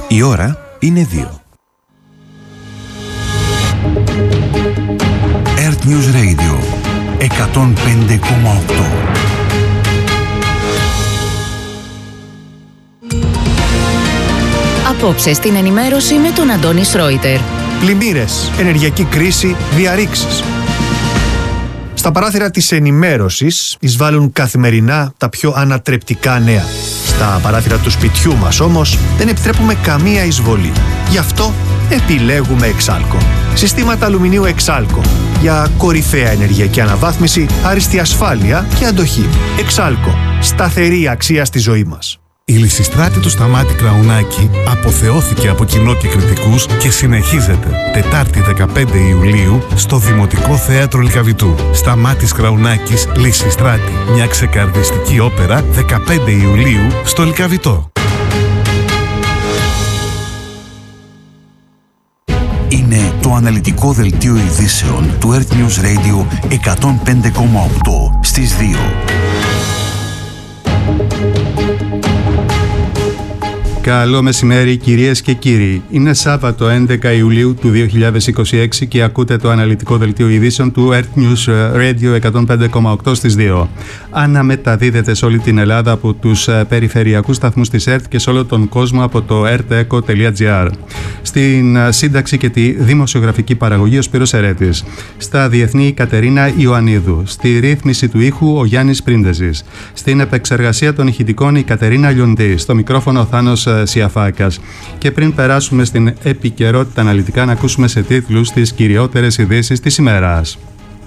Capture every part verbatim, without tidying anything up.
Η ώρα είναι δύο. Earth News Radio εκατόν πέντε κόμμα οκτώ. Απόψε στην ενημέρωση με τον Αντώνη Σρόιτερ. Πλημμύρες, ενεργειακή κρίση, διαρρήξεις. Στα παράθυρα της ενημέρωσης εισβάλλουν καθημερινά τα πιο ανατρεπτικά νέα. Στα παράθυρα του σπιτιού μας όμως δεν επιτρέπουμε καμία εισβολή. Γι' αυτό επιλέγουμε Εξάλκο. Συστήματα αλουμινίου Εξάλκο. Για κορυφαία ενεργειακή αναβάθμιση, άριστη ασφάλεια και αντοχή. Εξάλκο. Σταθερή αξία στη ζωή μας. Η Λυσιστράτη του Σταμάτη Κραουνάκη αποθεώθηκε από κοινό και κριτικούς και συνεχίζεται Τετάρτη δεκαπέντε Ιουλίου στο Δημοτικό Θέατρο Λυκαβητού. Σταμάτης Κραουνάκης, Λυσιστράτη. Μια ξεκαρδιστική όπερα δεκαπέντε Ιουλίου στο Λυκαβητό. Είναι το αναλυτικό δελτίο ειδήσεων του Earth News Radio εκατόν πέντε κόμμα οκτώ στις δύο. Καλό μεσημέρι κυρίες και κύριοι. Είναι Σάββατο έντεκα Ιουλίου του δύο χιλιάδες είκοσι έξι και ακούτε το αναλυτικό δελτίο ειδήσεων του Earth News Radio εκατόν πέντε κόμμα οκτώ στις δύο. Αναμεταδίδεται σε όλη την Ελλάδα από τους περιφερειακούς σταθμούς της ΕΡΤ και σε όλο τον κόσμο από το ερτεκο τελεία τζι άρ. Στην σύνταξη και τη δημοσιογραφική παραγωγή ο Σπύρος Ερέτης. Στα διεθνή η Κατερίνα Ιωαννίδου. Στη ρύθμιση του ήχου ο Γιάννης Πρίντεζης. Στην επεξεργασία των ηχητικών η Κατερίνα Λιοντή. Στο μικρόφωνο ο Θάνος Σιαφάκας. Και πριν περάσουμε στην επικαιρότητα αναλυτικά, να ακούσουμε σε τίτλους τις κυριότερες ειδήσεις της ημέρας.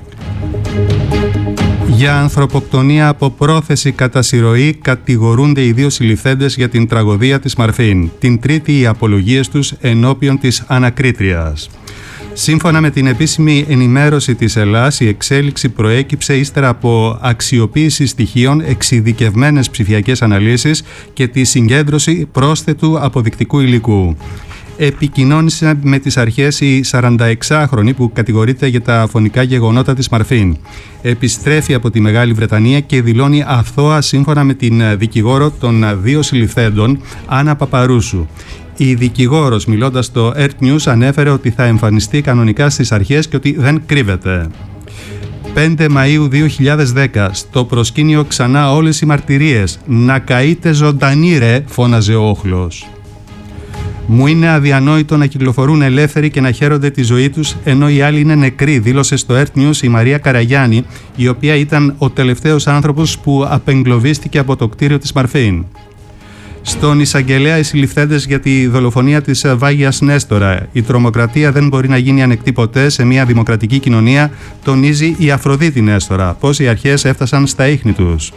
Για ανθρωποκτονία από πρόθεση κατά συρροή κατηγορούνται οι δύο συλληφθέντες για την τραγωδία της Μαρφίν. Την Τρίτη οι απολογίες τους ενώπιον της ανακρίτριας. Σύμφωνα με την επίσημη ενημέρωση της Ελλάς, η εξέλιξη προέκυψε ύστερα από αξιοποίηση στοιχείων, εξειδικευμένες ψηφιακές αναλύσεις και τη συγκέντρωση πρόσθετου αποδεικτικού υλικού. Επικοινώνησε με τις αρχές η σαρανταεξάχρονη που κατηγορείται για τα φωνικά γεγονότα της Μαρφίν. Επιστρέφει από τη Μεγάλη Βρετανία και δηλώνει αθώα σύμφωνα με την δικηγόρο των δύο συλληφθέντων, Άννα Παπαρούσου. Η δικηγόρος, μιλώντας στο Earth News, ανέφερε ότι θα εμφανιστεί κανονικά στις αρχές και ότι δεν κρύβεται. πέντε Μαΐου δύο χιλιάδες δέκα. Στο προσκήνιο ξανά όλες οι μαρτυρίες. «Να καείτε ζωντανή ρε», φώναζε ο όχλος. «Μου είναι αδιανόητο να κυκλοφορούν ελεύθεροι και να χαίρονται τη ζωή τους ενώ οι άλλοι είναι νεκροί», δήλωσε στο Earth News η Μαρία Καραγιάννη, η οποία ήταν ο τελευταίος άνθρωπος που απεγκλωβίστηκε από το κτίριο της Μαρφίν. Στον εισαγγελέα οι συλληφθέντες για τη δολοφονία της Βάγιας Νέστορα. «Η τρομοκρατία δεν μπορεί να γίνει ανεκτή ποτέ σε μια δημοκρατική κοινωνία», τονίζει η Αφροδίτη Νέστορα. Πώς οι αρχές έφτασαν στα ίχνη τους.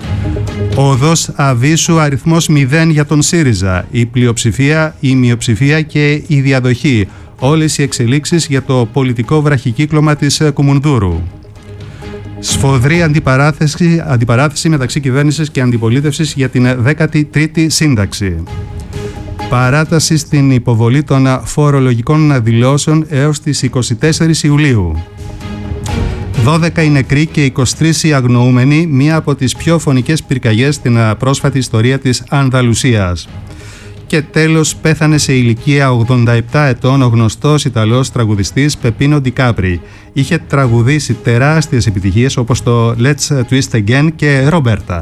Οδός Αβίσου, αριθμός μηδέν για τον ΣΥΡΙΖΑ. Η πλειοψηφία, η μειοψηφία και η διαδοχή. Όλες οι εξελίξεις για το πολιτικό βραχικύκλωμα της Κουμουνδούρου. Σφοδρή αντιπαράθεση, αντιπαράθεση μεταξύ κυβέρνησης και αντιπολίτευσης για την δέκατη τρίτη σύνταξη. Παράταση στην υποβολή των φορολογικών δηλώσεων έως τις είκοσι τέσσερις Ιουλίου. δώδεκα οι νεκροί και είκοσι τρεις οι αγνοούμενοι, μία από τις πιο φωνικές πυρκαγιές στην πρόσφατη ιστορία της Ανδαλουσίας. Και τέλος, πέθανε σε ηλικία ογδόντα επτά ετών ο γνωστός Ιταλός τραγουδιστής Πεπίνο Ντικάπρι. Είχε τραγουδήσει τεράστιες επιτυχίες όπως το Let's Twist Again και Roberta.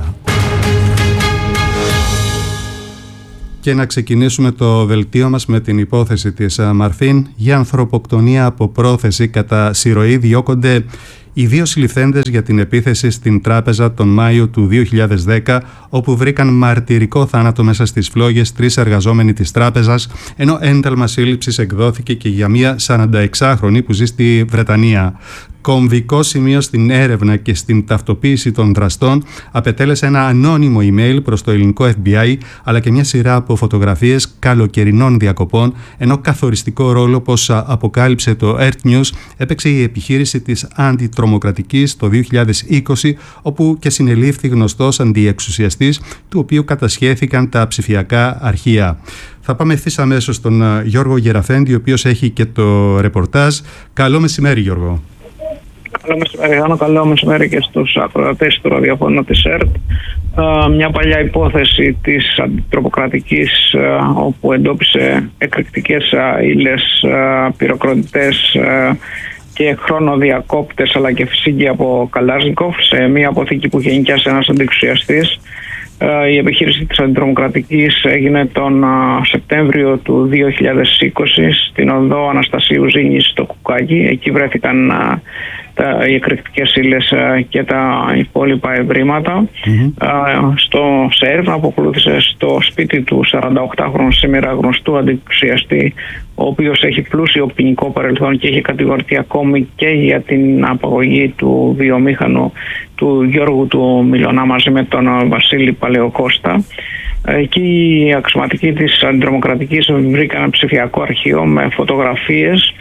Και να ξεκινήσουμε το δελτίο μας με την υπόθεση της Μαρφίν. Για ανθρωποκτονία από πρόθεση κατά συρροή διώκονται οι δύο συλληφθέντες για την επίθεση στην τράπεζα τον Μάιο του δύο χιλιάδες δέκα, όπου βρήκαν μαρτυρικό θάνατο μέσα στις φλόγες τρεις εργαζόμενοι της τράπεζας, ενώ ένταλμα σύλληψης εκδόθηκε και για μία σαρανταεξάχρονη που ζει στη Βρετανία. Κομβικό σημείο στην έρευνα και στην ταυτοποίηση των δραστών απετέλεσε ένα ανώνυμο email προς το ελληνικό εφ μπι άι, αλλά και μια σειρά από φωτογραφίες καλοκαιρινών διακοπών, ενώ καθοριστικό ρόλο, όπως αποκάλυψε το Earth News, έπαιξε η επιχείρηση της αντιτρομοκρατικής το δύο χιλιάδες είκοσι, όπου και συνελήφθη γνωστός αντιεξουσιαστής, του οποίου κατασχέθηκαν τα ψηφιακά αρχεία. Θα πάμε ευθύς αμέσως στον Γιώργο Γεραφέντη, ο οποίος έχει και το ρεπορτάζ. Καλό μεσημέρι, Γιώργο. Καλό μεσημέρι, καλό μεσημέρι και στους ακροατές του ραδιοφώνου της ΕΡΤ. Μια παλιά υπόθεση της αντιτρομοκρατικής, όπου εντόπισε εκρηκτικές ύλες, πυροκροτητές και χρονοδιακόπτες αλλά και φυσίγγι από Καλάζνικοφ σε μια αποθήκη που είχε νοικιάσει ένας αντιεξουσιαστής. Η επιχείρηση της αντιτρομοκρατικής έγινε τον Σεπτέμβριο του δύο χιλιάδες είκοσι στην οδό Αναστασίου Ζήνης στο Κουκάκι. Εκεί βρέθηκαν τα, οι εκρηκτικές ύλες και τα υπόλοιπα ευρήματα. Mm-hmm. Στο, σε έρευνα που ακολούθησε στο σπίτι του σαρανταοκτάχρονου σήμερα γνωστού αντιεξουσιαστή, ο οποίος έχει πλούσιο ποινικό παρελθόν και έχει κατηγορηθεί ακόμη και για την απαγωγή του βιομήχανου του Γιώργου του Μιλωνά μαζί με τον Βασίλη Παλαιοκώστα. Εκεί οι αξιωματικοί της αντιτρομοκρατικής βρήκαν ένα ψηφιακό αρχείο με φωτογραφίες,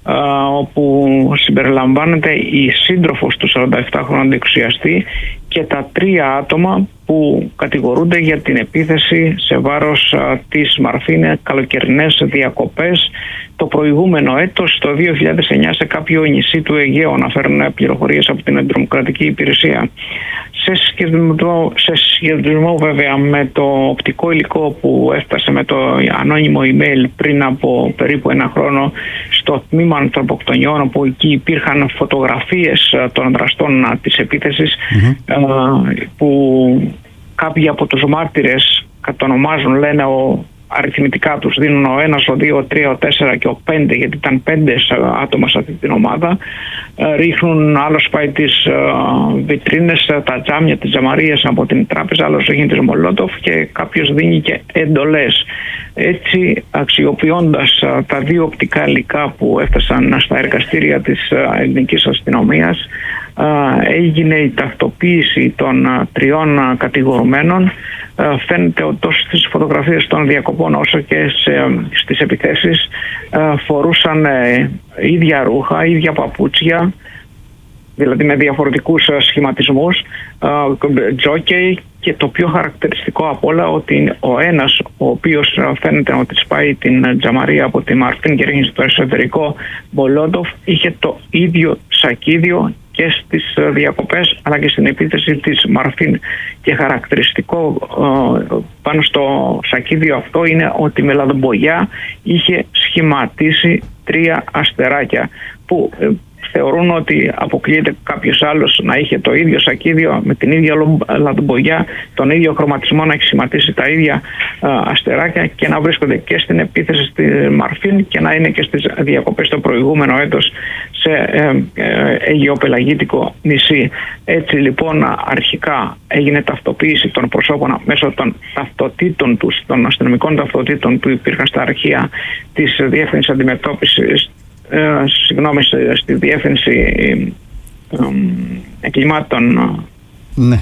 όπου συμπεριλαμβάνεται η σύντροφος του σαρανταεπτάχρονου αντιεξουσιαστή και τα τρία άτομα που κατηγορούνται για την επίθεση σε βάρος α, της Μαρφίν, καλοκαιρινές διακοπές το προηγούμενο έτος, το δύο χιλιάδες εννιά, σε κάποιο νησί του Αιγαίου, αναφέρουν πληροφορίες από την αντιτρομοκρατική υπηρεσία. Σε σχεδιασμό, σε σχεδιασμό βέβαια με το οπτικό υλικό που έφτασε με το ανώνυμο email πριν από περίπου ένα χρόνο στο τμήμα ανθρωποκτονιών, όπου εκεί υπήρχαν φωτογραφίες των δραστών της επίθεσης, mm-hmm. που κάποιοι από τους μάρτυρες κατονομάζουν, λένε ο αριθμητικά τους δίνουν ο ένας, ο δύο, ο τρία, ο τέσσερα και ο πέντε, γιατί ήταν πέντε άτομα σε αυτή την ομάδα. Ρίχνουν, άλλος πάει τις βιτρίνες, τα τζάμια, τις τζαμαρίες από την τράπεζα, άλλος ρίχνει τις Μολότοφ και κάποιος δίνει και εντολές. Έτσι, αξιοποιώντας τα δύο οπτικά υλικά που έφτασαν στα εργαστήρια της ελληνικής αστυνομίας, έγινε η ταυτοποίηση των τριών κατηγορουμένων. Φαίνεται τόσο στις φωτογραφίες των διακοπών όσο και σε, στις επιθέσεις φορούσαν ίδια ρούχα, ίδια παπούτσια, δηλαδή με διαφορετικούς σχηματισμούς, τζόκεϊ, και το πιο χαρακτηριστικό απ' όλα ότι ο ένας, ο οποίος φαίνεται ότι σπάει την τζαμαρία από τη Μαρφίν και ρίχνει στο εσωτερικό Μολότοφ, είχε το ίδιο σακίδιο και στις διακοπές αλλά και στην επίθεση της Μαρφίν. Και χαρακτηριστικό ε, πάνω στο σακίδιο αυτό είναι ότι με λαδομπογιά είχε σχηματίσει τρία αστεράκια, που ε, θεωρούν ότι αποκλείεται κάποιος άλλος να είχε το ίδιο σακίδιο με την ίδια λαδομπογιά, τον ίδιο χρωματισμό, να έχει σχηματίσει τα ίδια α, αστεράκια και να βρίσκονται και στην επίθεση στη Μαρφίν και να είναι και στις διακοπές το προηγούμενο έτος σε ε, ε, αιγαιοπελαγίτικο νησί. Έτσι λοιπόν αρχικά έγινε ταυτοποίηση των προσώπων μέσω των ταυτοτήτων τους, των αστυνομικών ταυτοτήτων που υπήρχαν στα αρχεία της Διεύθυνσης Αντιμετώπισης Ε, συγγνώμη, στη διεύθυνση ε, ε, εγκλημάτων. Ναι.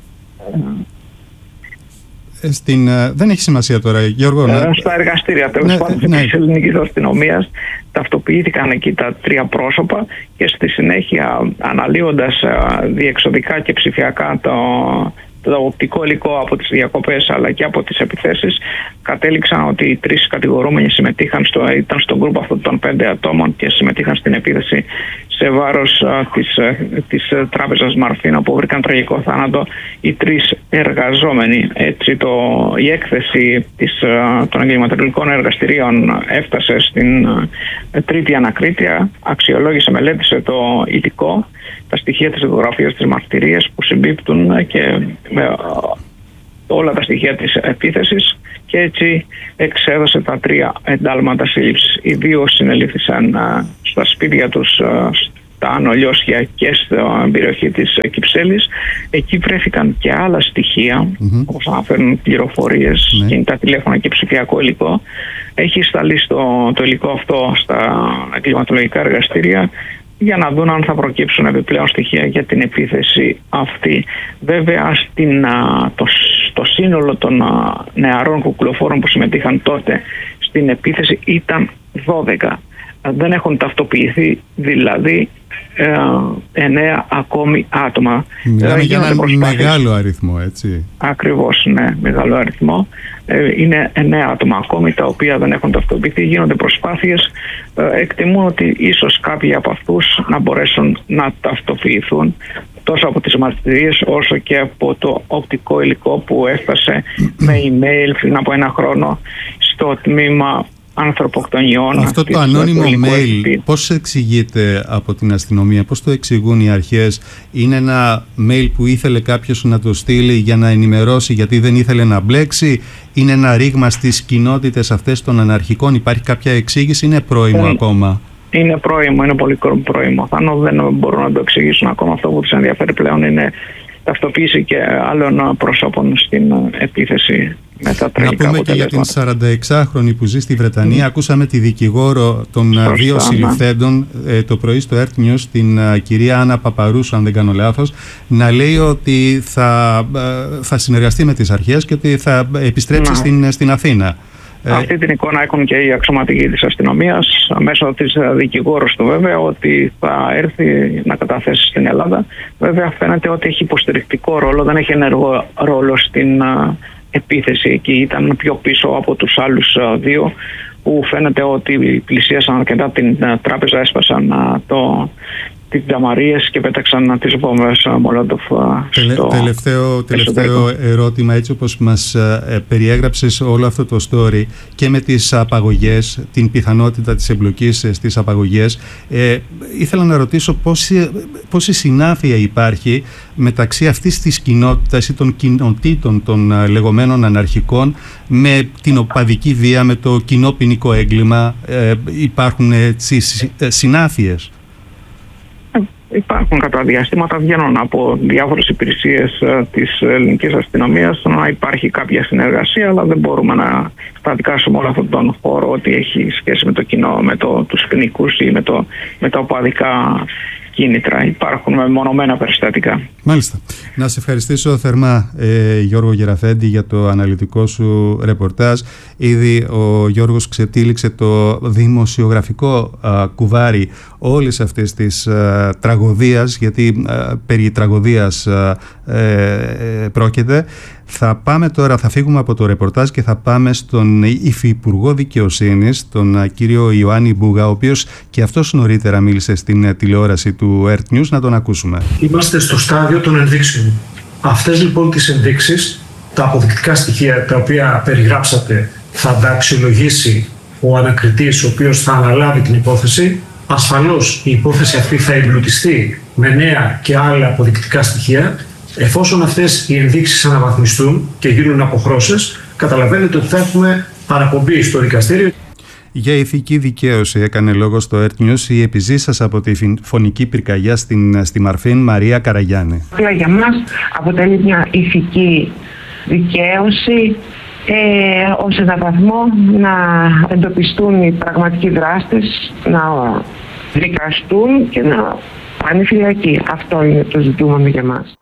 Ε, στην, ε, δεν έχει σημασία τώρα, Γιώργο. Ε, στα εργαστήρια, τέλος ναι, πάντων, ναι. της ελληνικής αστυνομίας ταυτοποιήθηκαν εκεί τα τρία πρόσωπα και στη συνέχεια, αναλύοντας ε, διεξοδικά και ψηφιακά το το οπτικό υλικό από τις διακοπές αλλά και από τις επιθέσεις, κατέληξαν ότι οι τρεις κατηγορούμενοι συμμετείχαν στο, ήταν στο γκρουπ αυτών των πέντε ατόμων και συμμετείχαν στην επίθεση σε βάρος α, της, α, της α, τράπεζας Μαρφίν, όπου βρήκαν τραγικό θάνατο οι τρεις εργαζόμενοι. Έτσι το, η έκθεση της, α, των εγκληματολογικών εργαστηρίων έφτασε στην α, τρίτη ανακρίτρια, αξιολόγησε, μελέτησε το υλικό, τα στοιχεία της δικογραφίας, της μαρτυρίας που συμπίπτουν και με όλα τα στοιχεία της επίθεσης, και έτσι εξέδωσε τα τρία εντάλματα σύλληψης. Οι δύο συνελήφθησαν στα σπίτια τους στα Άνω Λιώσια και στην περιοχή της Κυψέλης. Εκεί βρέθηκαν και άλλα στοιχεία, mm-hmm. όπως αναφέρουν πληροφορίες, mm-hmm. κινητά τηλέφωνα και ψηφιακό υλικό. Έχει σταλεί στο, το υλικό αυτό στα εγκληματολογικά εργαστήρια για να δουν αν θα προκύψουν επιπλέον στοιχεία για την επίθεση αυτή. Βέβαια, στην, το, το σύνολο των νεαρών κουκλοφόρων που συμμετείχαν τότε στην επίθεση ήταν δώδεκα. Δεν έχουν ταυτοποιηθεί δηλαδή ε, εννέα ακόμη άτομα. Μιλάμε ε, για ένα προσπάθειες. Μεγάλο αριθμό, έτσι. Ακριβώς, ναι, μεγάλο αριθμό. Ε, είναι εννέα άτομα ακόμη τα οποία δεν έχουν ταυτοποιηθεί. Γίνονται προσπάθειες. Ε, εκτιμούν ότι ίσως κάποιοι από αυτούς να μπορέσουν να ταυτοποιηθούν τόσο από τις μαρτυρίες όσο και από το οπτικό υλικό που έφτασε με email πριν από ένα χρόνο στο τμήμα ανθρωποκτονιών. Αυτό το ανώνυμο mail πώς εξηγείται από την αστυνομία, πώς το εξηγούν οι αρχές? Είναι ένα mail που ήθελε κάποιος να το στείλει για να ενημερώσει γιατί δεν ήθελε να μπλέξει? Είναι ένα ρήγμα στις κοινότητες αυτές των αναρχικών? Υπάρχει κάποια εξήγηση? Είναι πρόημο ακόμα? Είναι πρόημο, είναι πολύ πρόημο. Θάνο δεν μπορούν να το εξηγήσουν ακόμα. Αυτό που τους ενδιαφέρει πλέον είναι ταυτοποίηση και άλλων προσώπων στην επίθεση με τα τραγικά αποτελέσματα. Να πούμε και για την σαρανταεξάχρονη που ζει στη Βρετανία. Mm. Ακούσαμε τη δικηγόρο των Σωστά, δύο συλληφθέντων ε, το πρωί στο Earth News, την uh, κυρία Άννα Παπαρούσου, αν δεν κάνω λάθος, να λέει ότι θα, uh, θα συνεργαστεί με τις αρχές και ότι θα επιστρέψει mm. στην, στην Αθήνα. Αυτή την εικόνα έχουν και οι αξιωματικοί της αστυνομίας μέσω της δικηγόρου του, βέβαια, ότι θα έρθει να καταθέσει στην Ελλάδα. Βέβαια φαίνεται ότι έχει υποστηρικτικό ρόλο, δεν έχει ενεργό ρόλο στην επίθεση εκεί. Ήταν πιο πίσω από τους άλλους δύο που φαίνεται ότι πλησίασαν αρκετά την τράπεζα, έσπασαν το... τις τζαμαρίες και πέταξαν τις βόμβες Μολότοφ στο τελευταίο, τελευταίο ερώτημα, έτσι όπως μας ε, περιέγραψες όλο αυτό το story και με τις απαγωγές, την πιθανότητα της εμπλοκής στις απαγωγές, ε, ήθελα να ρωτήσω πόση, πόση συνάφεια υπάρχει μεταξύ αυτής της κοινότητας ή των κοινοτήτων των ε, λεγόμενων αναρχικών με την οπαδική βία, με το κοινό ποινικό έγκλημα? Ε, υπάρχουν έτσι συνάφειες? Υπάρχουν κατά διαστήματα, βγαίνουν από διάφορες υπηρεσίες της ελληνικής αστυνομίας να υπάρχει κάποια συνεργασία, αλλά δεν μπορούμε να καταδικάσουμε όλο αυτόν τον χώρο ότι έχει σχέση με το κοινό, με το, τους ποινικούς ή με, το, με τα οπαδικά κίνητρα. Υπάρχουν μεμονωμένα περιστατικά. Μάλιστα. Να σε ευχαριστήσω θερμά, ε, Γιώργο Γεραφέντη, για το αναλυτικό σου ρεπορτάζ. Ήδη ο Γιώργος ξετύλιξε το δημοσιογραφικό α, κουβάρι όλης αυτής της α, τραγωδίας, γιατί α, περί τραγωδίας α, ε, ε, πρόκειται. Θα πάμε τώρα, θα φύγουμε από το ρεπορτάζ και θα πάμε στον Υφυπουργό Δικαιοσύνης, τον κύριο Ιωάννη Μπούγα, ο οποίος και αυτός νωρίτερα μίλησε στην τηλεόραση του Earth News. Να τον ακούσουμε. Είμαστε στο στάδιο των ενδείξεων. Αυτές λοιπόν τις ενδείξεις, τα αποδεικτικά στοιχεία τα οποία περιγράψατε, θα τα αξιολογήσει ο ανακριτής, ο οποίος θα αναλάβει την υπόθεση. Ασφαλώς η υπόθεση αυτή θα εμπλουτιστεί με νέα και άλλα αποδεικτικά στοιχεία. Εφόσον αυτές οι ενδείξεις αναβαθμιστούν και γίνουν αποχρώσεις, καταλαβαίνετε ότι θα έχουμε παραπομπή στο δικαστήριο. Για ηθική δικαίωση έκανε λόγο στο Earth News η επιζήσας από τη φωνική πυρκαγιά στην, στη Μαρφίν, Μαρία Καραγιάννη. Για μας αποτελεί μια ηθική δικαίωση ε, ως έναν βαθμό να εντοπιστούν οι πραγματικοί δράστες, να δικαστούν και να πάνε φυλακή. Αυτό είναι το ζητούμενο για μας.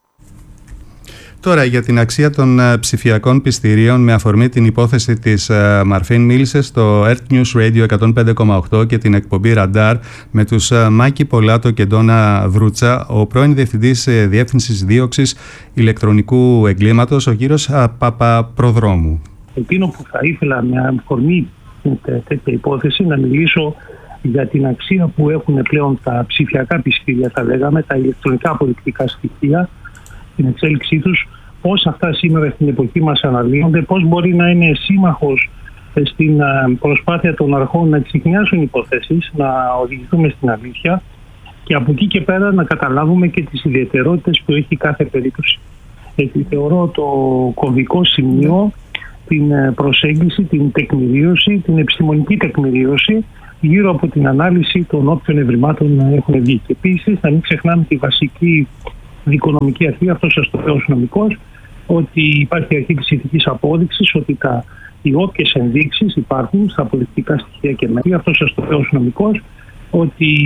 Τώρα, για την αξία των uh, ψηφιακών πιστηρίων με αφορμή την υπόθεση της uh, Μαρφίν, μίλησε στο Earth News Radio εκατόν πέντε κόμμα οκτώ και την εκπομπή Ραντάρ με τους uh, Μάκη Πολάτο και Ντόνα Βρούτσα, ο πρώην Διευθυντής uh, Διεύθυνσης Δίωξης Ηλεκτρονικού Εγκλήματος, ο κύριος uh, Παπαπροδρόμου. Εκείνο που θα ήθελα με αφορμή τέτοια υπόθεση να μιλήσω για την αξία που έχουν πλέον τα ψηφιακά πιστήρια, θα λέγαμε, τα ηλεκτρονικά αποδεικτικά στοιχεία, την εξέλιξή τους, πώς αυτά σήμερα στην εποχή μας αναλύονται, πώς μπορεί να είναι σύμμαχος στην προσπάθεια των αρχών να εξηχνιάσουν υποθέσεις, να οδηγηθούμε στην αλήθεια και από εκεί και πέρα να καταλάβουμε και τις ιδιαιτερότητες που έχει κάθε περίπτωση. Έτσι, θεωρώ το κομβικό σημείο την προσέγγιση, την τεκμηρίωση, την επιστημονική τεκμηρίωση γύρω από την ανάλυση των όποιων ευρημάτων έχουν βγει. Και επίσης να μην ξεχνάμε τη βασική δικονομική αρχή, αυτό σας το λέω ως νομικός, ότι υπάρχει αρχή της ηθικής απόδειξης, ότι τα, οι όποιες ενδείξεις υπάρχουν στα αποδεικτικά στοιχεία και μέρη, αυτό σας το λέω ως νομικός, ότι